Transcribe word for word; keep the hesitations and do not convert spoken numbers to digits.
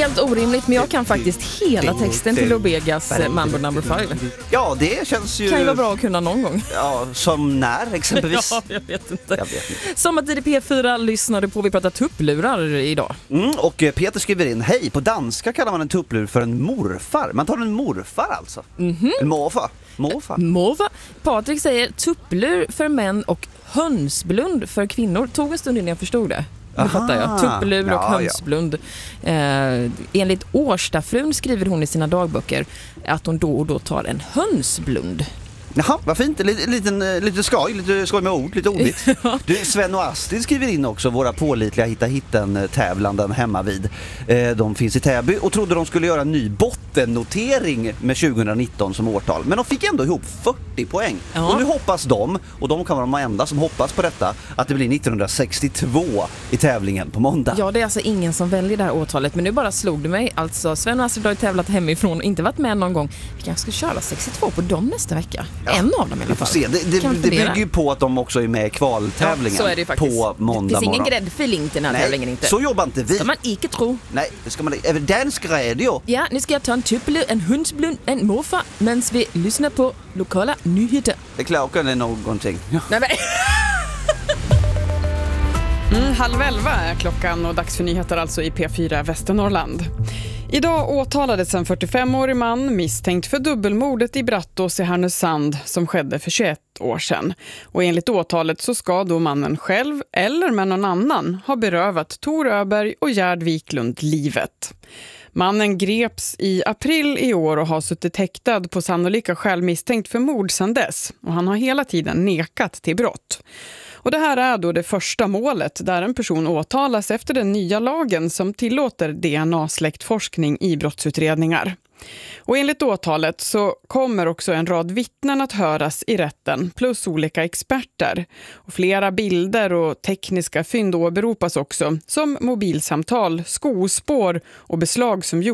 helt orimligt, men jag kan faktiskt hela texten till Lobegas Mambo number five. Ja, det känns ju... Kan ju vara bra att kunna någon gång. Ja, som när exempelvis. Ja, jag vet inte. Jag vet inte. Sommartid i P fyra lyssnade på, vi pratar tupplurar idag. Mm, och Peter skriver in, hej, på danska kallar man en tupplur för en morfar. Man tar en morfar alltså. Mm-hmm. En morfar. Morfar. Morfar. Patrik säger tupplur för män och hönsblund för kvinnor. Tog en stund innan jag förstod det. Nu fattar jag. Tupplur och ja, hönsblund. Ja. Eh, enligt Årstafrun skriver hon i sina dagböcker att hon då och då tar en hönsblund. Jaha, vad fint. Lite, lite, lite skoj, lite skoj med ord, lite ordligt. Du, Sven och Astrid skriver in också, våra pålitliga hitta-hitten-tävlanden hemma vid. De finns i Täby och trodde de skulle göra en ny bottennotering med tjugonitton som årtal. Men de fick ändå ihop fyrtio poäng. Ja. Och nu hoppas de, och de kan vara de enda som hoppas på detta, att det blir nittonhundrasextiotvå i tävlingen på måndag. Ja, det är alltså ingen som väljer det här årtalet. Men nu bara slog det mig. Alltså, Sven och Astrid har ju tävlat hemifrån och inte varit med någon gång. Vi kanske ska köra sextiotvå på dem nästa vecka. Ja. En av dem i alla fall. Se. Det, det, det bygger ju på att de också är med i kvaltävlingen, ja, så är det på måndag. Det finns ingen morgon. gräddfil in till den här Nej, tävlingen inte. Så jobbar inte vi. Ska man inte tro. Nej, det ska man inte. Även dansk radio. Ja, nu ska jag ta en tupplur, en hundsblund, en morfar medan vi lyssnar på lokala nyheter. Det klockan är någonting. Ja. Nej, men... mm, halv elva är klockan och dags för nyheter alltså i P fyra Västernorrland. Idag åtalades en fyrtiofemårig man misstänkt för dubbelmordet i Brattås i Härnösand som skedde för tjugoett år sedan. Och enligt åtalet så ska då mannen själv eller med någon annan ha berövat Tor Öberg och Gerd Wiklund livet. Mannen greps i april i år och har suttit häktad på sannolika skäl misstänkt för mord sedan dess. Och han har hela tiden nekat till brott. Och det här är då det första målet där en person åtalas efter den nya lagen som tillåter D N A-släktforskning i brottsutredningar. Och enligt åtalet så kommer också en rad vittnen att höras i rätten plus olika experter. Och flera bilder och tekniska fynd åberopas också som mobilsamtal, skospår och beslag som gjorts.